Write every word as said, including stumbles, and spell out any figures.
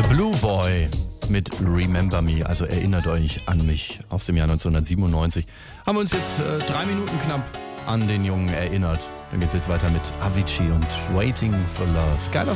Blue Boy mit Remember Me, also erinnert euch an mich aus dem Jahr neunzehnhundertsiebenundneunzig. Haben wir uns jetzt äh, drei Minuten knapp an den Jungen erinnert. Dann geht's jetzt weiter mit Avicii und Waiting for Love. Geiler Song.